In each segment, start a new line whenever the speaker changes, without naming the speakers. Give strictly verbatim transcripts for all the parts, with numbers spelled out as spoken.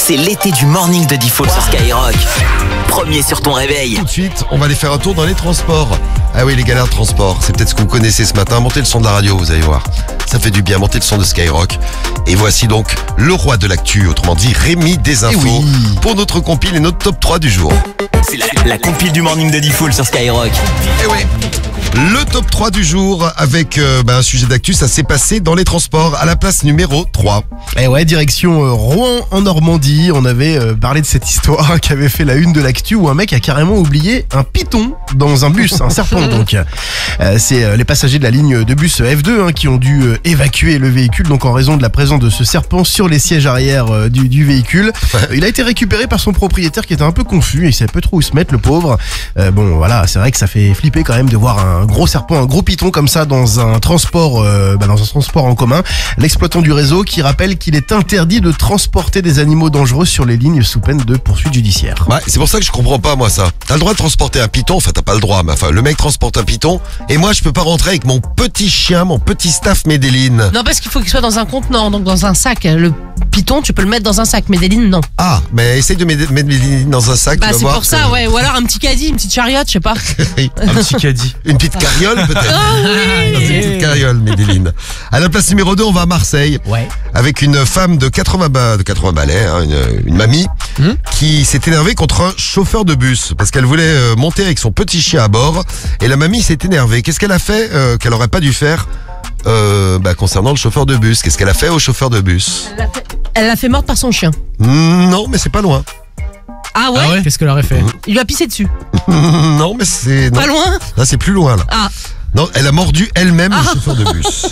C'est l'été du morning de Default sur Skyrock. Premier sur ton réveil.
Tout de suite, on va aller faire un tour dans les transports. Ah oui, les galères de transport, c'est peut-être ce que vous connaissez ce matin. Montez le son de la radio, vous allez voir. Ça fait du bien, montez le son de Skyrock. Et voici donc le roi de l'actu, autrement dit Rémi des infos,
oui.
pour notre compile et notre top trois du jour.
C'est la, la compile du morning de Default sur Skyrock.
Et ouais, le top trois du jour avec euh, bah, un sujet d'actu, ça s'est passé dans les transports à la place numéro trois.
Et ouais, direction euh, Rouen en Normandie. On avait euh, parlé de cette histoire qui avait fait la une de l'actu où un mec a carrément oublié un python dans un bus, un serpent donc. Euh, c'est euh, les passagers de la ligne de bus F deux hein, qui ont dû euh, évacuer le véhicule donc en raison de la présence de ce serpent sur les sièges arrière euh, du, du véhicule. Euh, il a été récupéré par son propriétaire qui était un peu confus et il savait pas trop où se mettre, le pauvre. Euh, bon voilà, c'est vrai que ça fait flipper quand même de voir un gros serpent, un gros python comme ça dans un transport, euh, bah, dans un transport en commun. L'exploitant du réseau qui rappelle qu'il est interdit de transporter des animaux dangereux sur les lignes sous peine de poursuite judiciaire.
Ouais, c'est pour ça que je comprends pas moi ça. T'as le droit de transporter un python, enfin t'as pas le droit, mais enfin le mec transporte un python et moi je peux pas rentrer avec mon petit chien, mon petit staff Medellin.
Non, parce qu'il faut qu'il soit dans un contenant, donc dans un sac. Le python, tu peux le mettre dans un sac. Medellin, non.
Ah, mais essaye de mettre Medellin dans un sac.
Bah,
tu vas
c'est
voir
pour ça,
que-
ouais. Ou alors un petit caddie, une petite chariote, je sais pas.
un petit caddie. Une petite carriole peut-être.
Ah oui.
Dans une petite carriole, Medellin. À la place numéro deux, on va à Marseille.
Ouais.
Avec une femme de quatre-vingts, ba- de quatre-vingts balais, hein, une, une mamie,
Hum
qui s'est énervée contre un chauffeur de bus parce qu'elle voulait euh, monter avec son petit chien à bord et la mamie s'est énervée. Qu'est-ce qu'elle a fait euh, qu'elle aurait pas dû faire euh, bah, concernant le chauffeur de bus? Qu'est-ce qu'elle a fait au chauffeur de bus?
Elle l'a fait- Elle l'a fait morte par son chien.
Mm, Non, mais c'est pas loin.
Ah ouais,
Qu'est-ce qu'elle aurait fait?
Il lui a pissé dessus.
Non, mais c'est non.
Pas loin.
Là, c'est plus loin là.
Ah.
Non, elle a mordu elle-même
Ah.
le chauffeur de bus.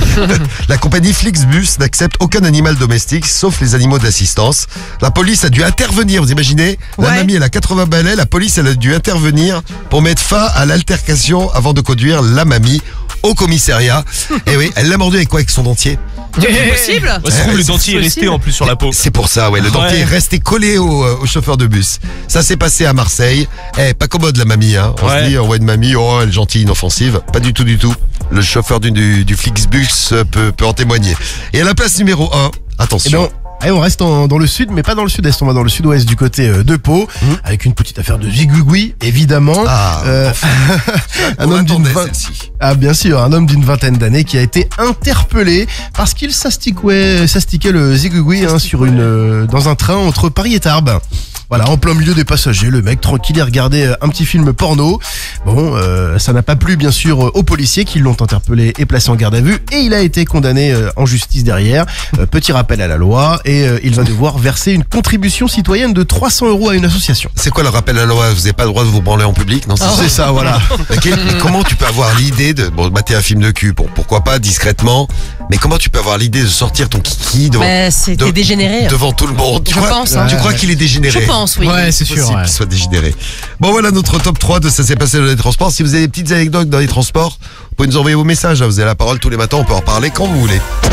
La compagnie Flixbus n'accepte aucun animal domestique, sauf les animaux d'assistance. La police a dû intervenir, vous imaginez? La
Ouais.
mamie, elle a quatre-vingts balais, la police, elle a dû intervenir pour mettre fin à l'altercation avant de conduire la mamie au commissariat. Et oui, elle l'a mordu avec quoi? Avec son dentier?
C'est possible.
Ouais, ça se trouve,
Ouais,
le
c'est
dentier est resté
possible.
en plus sur la peau.
C'est pour ça, ouais. Le dentier
Ouais.
est resté collé au, euh, au chauffeur de bus. Ça s'est passé à Marseille. Eh, pas commode la mamie, hein. On
Ouais.
se dit, on voit une mamie, oh, elle est gentille, inoffensive. Pas du tout, du tout. Le chauffeur du, du, du Flixbus euh, peut, peut en témoigner. Et à la place numéro un,
Eh
attention.
ben, on, eh, on reste en- dans le sud, mais pas dans le sud-est. On va dans le sud-ouest du côté euh, de Pau, avec une petite affaire de zigouigoui, évidemment.
Ah,
Euh, un
on
homme d'une
attendait
vingt-
celle-ci.
Ah bien sûr, un homme d'une vingtaine d'années qui a été interpellé parce qu'il s'astiquait, s'astiquait le zigouigoui hein, sur une, euh, dans un train entre Paris et Tarbes. Voilà, en plein milieu des passagers, le mec tranquille, il regardait euh, un petit film porno. Bon, euh, ça n'a pas plu bien sûr euh, aux policiers qui l'ont interpellé et placé en garde à vue et il a été condamné euh, en justice derrière. Euh, petit rappel à la loi et euh, il va devoir verser une contribution citoyenne de trois cents euros à une association.
C'est quoi le rappel à la loi? Vous n'avez pas le droit de vous branler en public, non?
C'est ça, voilà.
Mais, quel- mais comment tu peux avoir l'idée de bon, mater un film de cul? Bon, pourquoi pas discrètement? Mais comment tu peux avoir l'idée de sortir ton kiki devant,
Mais c'était
de-
dégénéré.
devant tout le monde? Tu
Je
crois,
pense, hein.
tu crois qu'il est dégénéré?
Je pense, oui.
Ouais, c'est sûr.
Possible
ouais.
qu'il soit dégénéré. Bon, voilà notre top trois de Ça s'est passé dans les transports. Si vous avez des petites anecdotes dans les transports, vous pouvez nous envoyer vos messages. Vous avez la parole tous les matins, on peut en parler quand vous voulez.